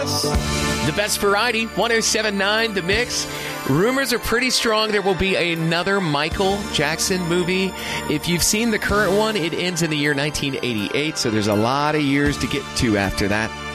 Yes. The best variety, 107.9 The Mix. Rumors are pretty strong there will be another Michael Jackson movie. If you've seen the current one, it ends in the year 1988, so there's a lot of years to get to after that.